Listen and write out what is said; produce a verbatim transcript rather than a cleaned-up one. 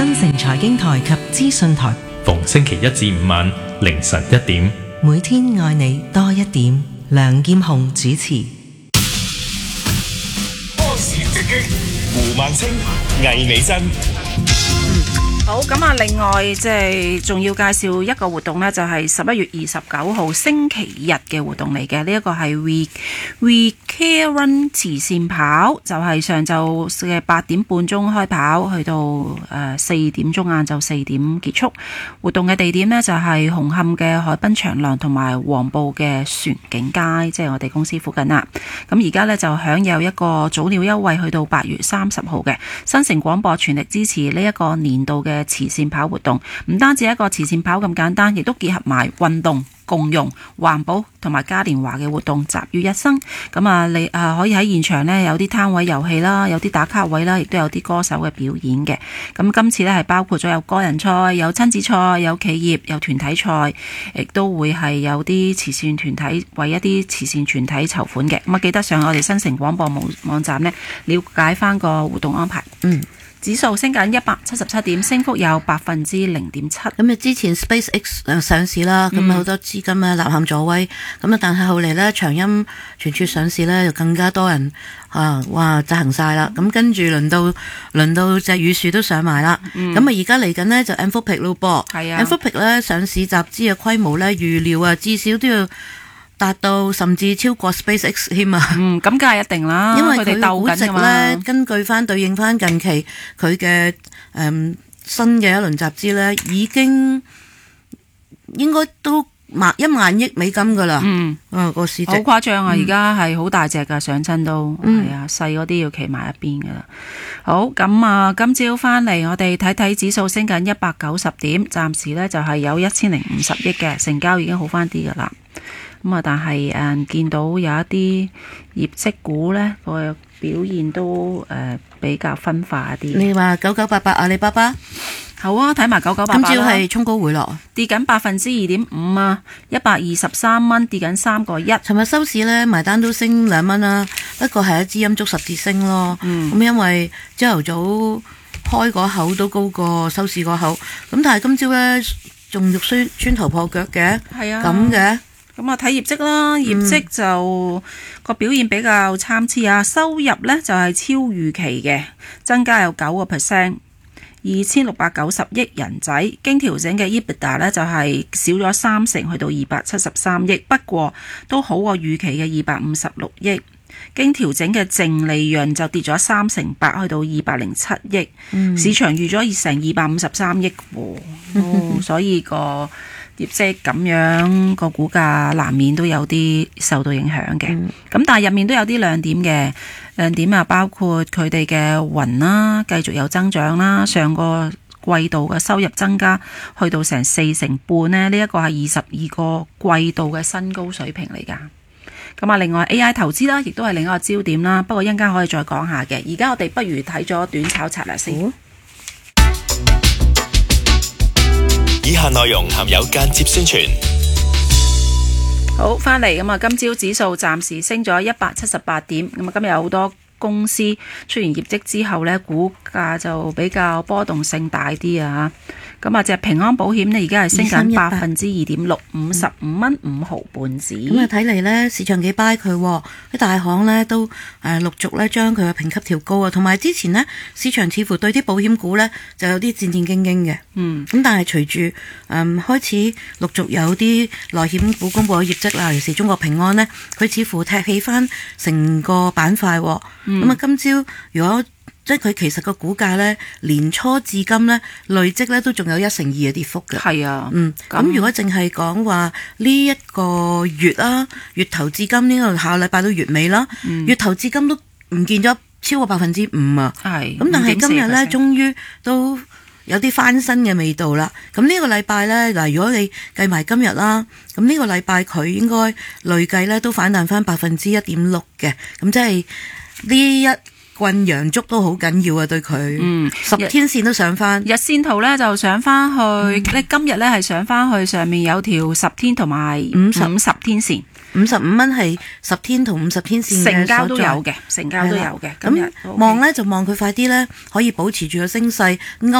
新城財經台及資訊台， 逢星期一至五晚凌晨一點， 每天愛你多一點。梁劍雄主持。 波士直擊，胡孟青、魏美珍。 好，咁啊，另外即係仲要介紹一個活動呢，就係十一月二十九號星期日嘅活動嚟嘅。呢一個係 We We Care Run 慈善跑，就係上晝嘅八點半鐘開跑，去到誒四點鐘晏晝四點結束。活動嘅地點呢，就係紅磡嘅海濱長廊同埋黃埔嘅船景街，即係我哋公司附近啦。咁而家呢，就享有一個早鳥優惠，去到八月三十號嘅。新城廣播全力支持呢一個年度嘅慈善跑活動，唔單止一個慈善跑咁簡單，亦都結合埋運動、共融、環保同埋嘉年華嘅活動集於一身。咁啊，你啊可以喺現場呢，有啲攤位遊戲啦，有啲打卡位啦，亦都有啲歌手嘅表演嘅。咁今次呢，係包括咗有個人賽、有親子賽、有企業、有團體賽，亦都會係有啲慈善團體為一啲慈善團體籌款嘅。咁啊，記得上我哋新城廣播網網站呢，了解翻個活動安排。嗯。指數升緊一百七十七點，升幅有百分之零點七。 咁啊，之前 SpaceX 上市啦，咁啊好多資金啊吶喊助威，咁啊但係後嚟咧長鑫傳説上市咧，就更加多人啊，哇執行晒啦。咁跟住輪到輪到隻羽樹都上埋啦。咁啊而家嚟緊呢，就 Anthropic 咯噃。係啊 Anthropic 咧上市集資嘅規模咧預料啊至少都要達到甚至超過 SpaceX 添啊！ 嗯，咁梗係一定啦， 因為佢哋鬥估值咧，根據翻對應翻近期佢嘅誒新嘅一輪集資咧，已經應該都萬一萬億美金噶啦。嗯，啊個市值好誇張啊！而家係好大隻噶，上親都係、嗯、啊，細嗰啲要企埋一邊噶啦。好，咁啊，今朝翻嚟我哋睇睇指數升緊一百九十點，暫時咧就係有一千零五十億嘅成交，已經好翻啲噶啦。咁啊，但係誒、嗯、見到有一啲業績股咧個表現都誒、呃、比較分化一啲。 你話九九八八阿里巴巴好啊，睇埋九九八八啦。 今朝係衝高回落， 跌緊百分之二點五啊，一百二十三蚊，跌緊三個一。 尋日收市咧埋單都升兩蚊啦，不過係一支陰燭十字星咯。嗯，咁因為朝頭早開嗰口都高過收市嗰口，咁但係今朝咧仲肉酸穿頭破腳嘅，係啊，咁嘅。 咁啊，睇業績啦，業績就個、嗯、表現比較參差啊。收入呢就係、是、超預期嘅，增加有九個 percent，二千六百九十億人仔。經調整嘅 EBITDA 呢就係、是、少咗三成，去到二百七十三億，不過都好過預期嘅二百五十六億。經調整嘅淨利潤就跌咗三成八，去到二百零七億。嗯、市場預咗成二百五十三億喎，哦、所以個業績咁樣個股價難免都有啲受到影響嘅，咁、嗯、但係入面都有啲亮點嘅，亮點啊包括佢哋嘅雲啦，繼續有增長啦，上個季度嘅收入增加去到成四成半呢，呢一個係二十二個季度嘅新高水平嚟噶。咁啊，另外 A I 投資啦，亦都係另一個焦點啦，不過一陣間可以再講下嘅。而家我哋不如睇咗短炒策略先。嗯以下內容含有間接宣傳。 好，翻嚟咁啊，今朝指數暫時升咗一百七十八點。咁啊，今日有好多公司出完業績之後呢，股價就比較波動性大啲啊。咁啊，隻平安保險呢，而家係升緊百分之二點六，五十五蚊五毫半紙。 咁啊，睇嚟呢，市場幾 buy 佢，啲大行呢都誒陸續咧將佢嘅評級調高啊。同埋之前呢，市場似乎對啲保險股呢就有啲戰戰兢兢嘅。嗯。咁但係隨住誒開始陸續有啲內險股公布咗業績啦，尤其是中國平安呢，佢似乎踢起翻成個板塊。咁啊、嗯，今朝如果即係佢其實個股價咧，年初至今咧累積咧都仲有一成二嘅跌幅嘅。係啊，嗯，咁如果淨係講話呢一個月啦，月頭至今呢個下個禮拜到月尾啦，嗯、月頭至今都唔見咗超過百分之五啊。係，咁但係今日咧，終於都有啲翻身嘅味道啦。咁呢個禮拜咧，嗱，如果你計埋今日啦，咁呢個禮拜佢應該累計咧都反彈翻百分之一點六嘅。咁即係呢一棍陽燭都好緊要啊，對佢。嗯，十天線都上翻， 日線圖咧就上翻去。嗯、你今日咧係上翻去上面有條十天同埋五十五十天線， 五十五蚊係十天同五十天線嘅成交都有嘅，成交都有嘅。 咁望咧就望佢快啲咧，可以保持住個升勢。